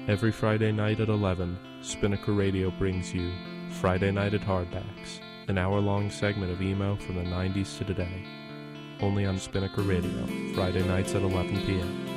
Every Friday night at 11, Spinnaker Radio brings you Friday Night at Hardbacks, an hour-long segment of emo from the 90s to today. Only on Spinnaker Radio, Friday nights at 11 p.m.